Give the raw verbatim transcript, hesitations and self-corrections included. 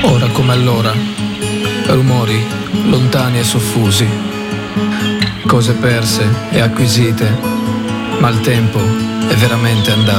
Ora come allora, rumori lontani e soffusi, cose perse e acquisite, ma il tempo è veramente andato.